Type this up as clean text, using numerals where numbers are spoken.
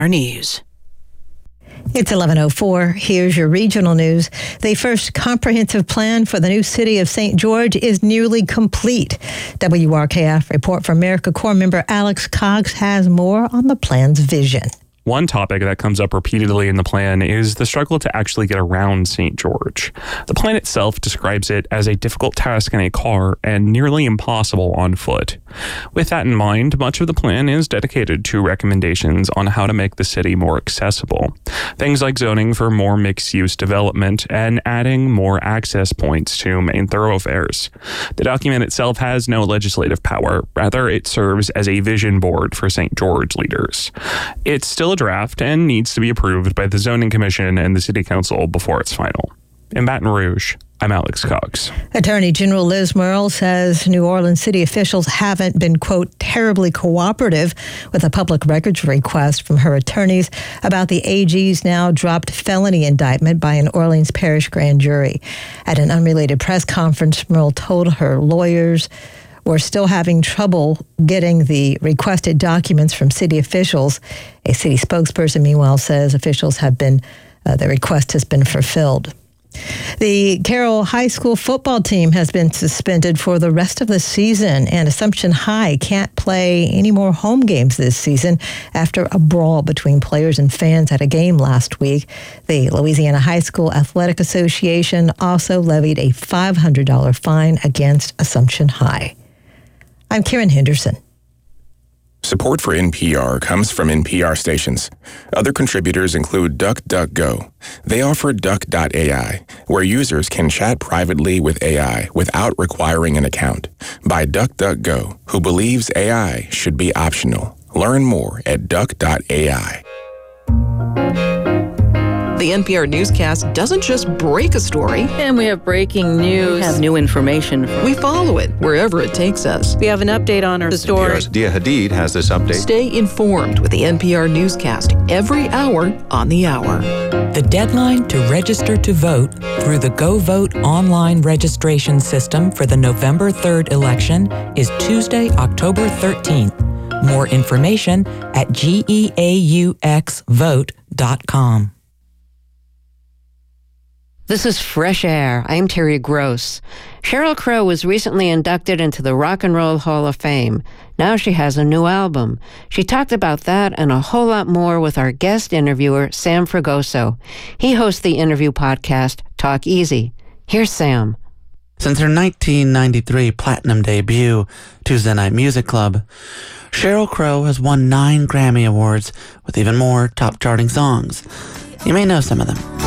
Our news. It's 11:04. Here's your regional news. The first comprehensive plan for the new city of St. George is nearly complete. WRKF report from AmeriCorps member Alex Cox has more on the plan's vision. One topic that comes up repeatedly in the plan is the struggle to actually get around St. George. The plan itself describes it as a difficult task in a car and nearly impossible on foot. With that in mind, much of the plan is dedicated to recommendations on how to make the city more accessible. Things like zoning for more mixed-use development and adding more access points to main thoroughfares. The document itself has no legislative power. Rather, it serves as a vision board for St. George leaders. It's still a draft and needs to be approved by the Zoning Commission and the City Council before it's final. In Baton Rouge, I'm Alex Cox. Attorney General Liz Murrill says New Orleans city officials haven't been, quote, terribly cooperative with a public records request from her attorneys about the AG's now dropped felony indictment by an Orleans Parish grand jury. At an unrelated press conference, Murrill told her lawyers were still having trouble getting the requested documents from city officials. A city spokesperson, meanwhile, says officials have been, the request has been fulfilled. The Carroll High School football team has been suspended for the rest of the season, and Assumption High can't play any more home games this season after a brawl between players and fans at a game last week. The Louisiana High School Athletic Association also levied a $500 fine against Assumption High. I'm Karen Henderson. Support for NPR comes from NPR stations. Other contributors include DuckDuckGo. They offer Duck.ai, where users can chat privately with AI without requiring an account. By DuckDuckGo, who believes AI should be optional. Learn more at Duck.ai. The NPR newscast doesn't just break a story. And we have breaking news. We have new information. We follow it wherever it takes us. We have an update on our story. NPR's Dia Hadid has this update. Stay informed with the NPR newscast every hour on the hour. The deadline to register to vote through the Go Vote online registration system for the November 3rd election is Tuesday, October 13th. More information at geauxvote.com. This is Fresh Air. I'm Terry Gross. Sheryl Crow was recently inducted into the Rock and Roll Hall of Fame. Now she has a new album. She talked about that and a whole lot more with our guest interviewer, Sam Fragoso. He hosts the interview podcast, Talk Easy. Here's Sam. Since her 1993 platinum debut, Tuesday Night Music Club, Sheryl Crow has won 9 Grammy Awards with even more top-charting songs. You may know some of them.